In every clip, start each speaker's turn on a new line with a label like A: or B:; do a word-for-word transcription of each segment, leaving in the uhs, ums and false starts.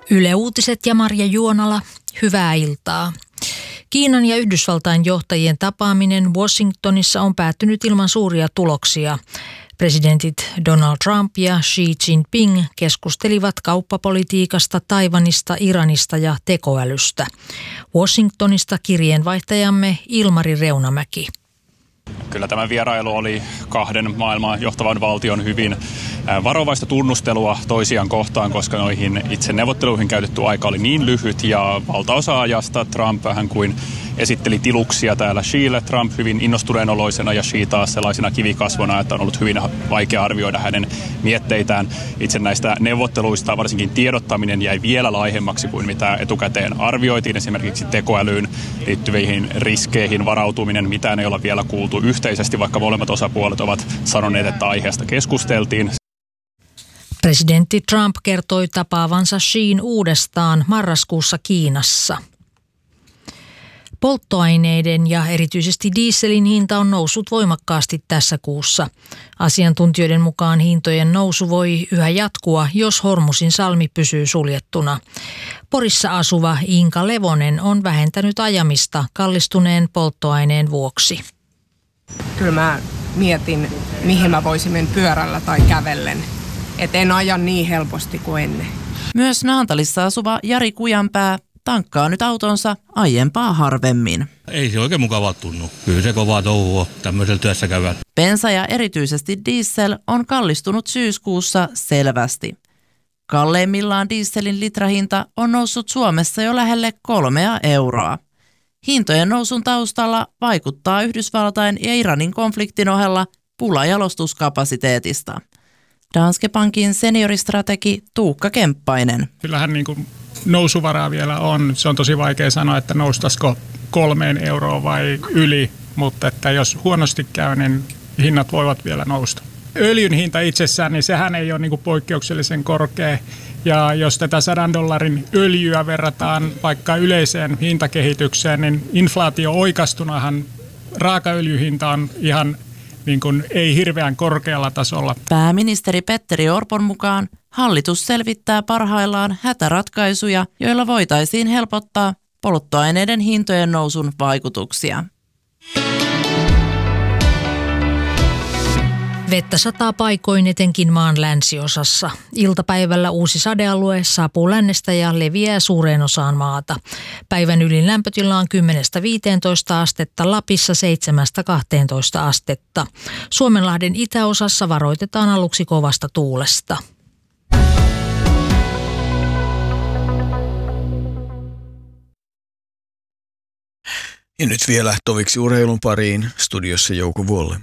A: Yle Uutiset ja Marja Juonala, hyvää iltaa. Kiinan ja Yhdysvaltain johtajien tapaaminen Washingtonissa on päättynyt ilman suuria tuloksia. Presidentit Donald Trump ja Xi Jinping keskustelivat kauppapolitiikasta, Taiwanista, Iranista ja tekoälystä. Washingtonista kirjeenvaihtajamme Ilmari Reunamäki.
B: Kyllä tämä vierailu oli kahden maailman johtavan valtion hyvin varovaista tunnustelua toisiaan kohtaan, koska noihin itse neuvotteluihin käytetty aika oli niin lyhyt ja valtaosa ajasta Trump vähän kuin esitteli tiluksia täällä Xille. Trump hyvin innostuneen oloisena ja Xi taas sellaisena kivikasvona, että on ollut hyvin vaikea arvioida hänen mietteitään. Itse näistä neuvotteluista varsinkin tiedottaminen jäi vielä laihemmaksi kuin mitä etukäteen arvioitiin. Esimerkiksi tekoälyyn liittyviin riskeihin varautuminen, mitään ei olla vielä kuultu yhteisesti, vaikka molemmat osapuolet ovat sanoneet, että aiheesta keskusteltiin.
A: Presidentti Trump kertoi tapaavansa Xiin uudestaan marraskuussa Kiinassa. Polttoaineiden ja erityisesti dieselin hinta on noussut voimakkaasti tässä kuussa. Asiantuntijoiden mukaan hintojen nousu voi yhä jatkua, jos Hormusin salmi pysyy suljettuna. Porissa asuva Inka Levonen on vähentänyt ajamista kallistuneen polttoaineen vuoksi.
C: Kyllä mä mietin, mihin mä voisin mennä pyörällä tai kävellen. Et en aja niin helposti kuin ennen.
D: Myös Naantalissa asuva Jari Kujanpää tankkaa nyt autonsa aiempaa harvemmin.
E: Ei se oikein mukavaa tunnu. Kyllä se kovaa touhua tämmöisellä työssä käyvän.
D: Bensa ja erityisesti diesel on kallistunut syyskuussa selvästi. Kalleimmillaan dieselin litrahinta on noussut Suomessa jo lähelle kolmea euroa. Hintojen nousun taustalla vaikuttaa Yhdysvaltain ja Iranin konfliktin ohella pula jalostuskapasiteetista. Danske Bankin senioristrategi Tuukka Kemppainen.
F: Kyllähän niin kuin nousuvaraa vielä on. Se on tosi vaikea sanoa, että noustaisiko kolmeen euroa vai yli, mutta että jos huonosti käy, niin hinnat voivat vielä nousta. Öljyn hinta itsessään, niin sehän ei ole niin kuin poikkeuksellisen korkea. Ja jos tätä sadan dollarin öljyä verrataan vaikka yleiseen hintakehitykseen, niin inflaatio oikastunahan raakaöljyhinta on ihan niin kuin ei hirveän korkealla tasolla.
D: Pääministeri Petteri Orpon mukaan hallitus selvittää parhaillaan hätäratkaisuja, joilla voitaisiin helpottaa polttoaineiden hintojen nousun vaikutuksia.
A: Vettä sataa paikoin etenkin maan länsiosassa. Iltapäivällä uusi sadealue saapuu lännestä ja leviää suureen osaan maata. Päivän ylin lämpötila on kymmenestä viiteentoista astetta, Lapissa seitsemästä kahteentoista astetta. Suomenlahden itäosassa varoitetaan aluksi kovasta tuulesta.
G: Ja nyt vielä toviksi urheilun pariin, studiossa Jouko Vuolle.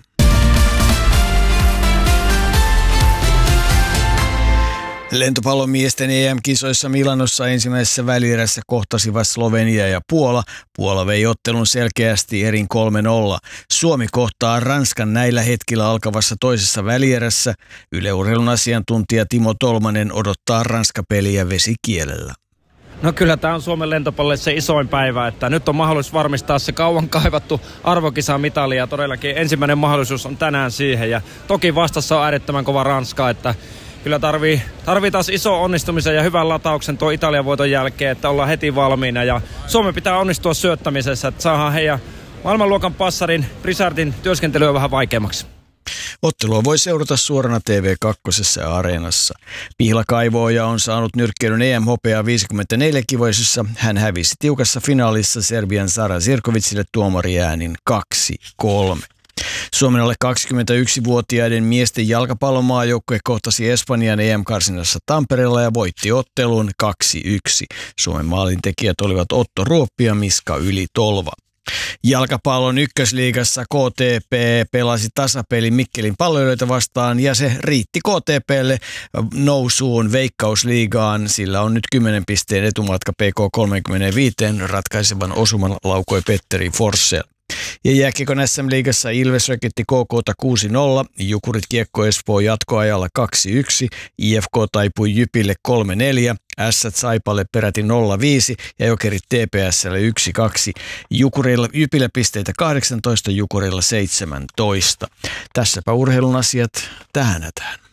G: Lentopallomiesten E M-kisoissa Milanossa ensimmäisessä välierässä kohtasivat Slovenia ja Puola. Puola vei ottelun selkeästi erin kolme nolla. Suomi kohtaa Ranskan näillä hetkillä alkavassa toisessa välierässä. Yle Urheilun asiantuntija Timo Tolmanen odottaa Ranska-peliä vesikielellä.
H: No kyllä tämä on Suomen lentopallolle se isoin päivä, että nyt on mahdollisuus varmistaa se kauan kaivattu arvokisamitali ja todellakin ensimmäinen mahdollisuus on tänään siihen. Ja toki vastassa on äärettömän kova Ranska, että kyllä tarvii, tarvii taas iso onnistumisen ja hyvän latauksen tuo Italian voiton jälkeen, että ollaan heti valmiina. Ja Suomen pitää onnistua syöttämisessä, että saadaan heidän maailmanluokan passarin Prisardin työskentelyä vähän vaikeammaksi.
G: Ottelua voi seurata suorana T V kaksi ja Areenassa. Pihla Kaivooja on saanut nyrkkeilyn E M-hopeaa viisikymmentäneljä-kivoisessa. Hän hävisi tiukassa finaalissa Serbian Sara Zirkovicille tuomariäänin kaksi kolme. Suomen alle kaksikymmentäyksivuotiaiden miesten jalkapallomaajoukkue kohtasi Espanjan E M-karsinassa Tampereella ja voitti ottelun kaksi yksi. Suomen maalintekijät olivat Otto Ruoppi ja Miska Yli-Tolva. Jalkapallon ykkösliigassa K T P pelasi tasapeli Mikkelin Palloilijoita vastaan ja se riitti K T P:lle nousuun Veikkausliigaan. Sillä on nyt kymmenen pisteen etumatka P K kolmekymmentäviisi, ratkaisevan osuman laukoi Petteri Forssell. Ja jääkiekon S M-liigassa Ilves rökitti K K:ta kuusi nolla, Jukurit Kiekko Espoo jatkoajalla kaksi yksi, I F K taipui Jypille kolme neljä, Ässät Saipalle peräti nolla viisi ja Jokerit T P S:lle yksi kaksi. Jukurilla, Jypille pisteitä kahdeksantoista, Jukurilla seitsemäntoista. Tässäpä urheilun asiat tähän hätään.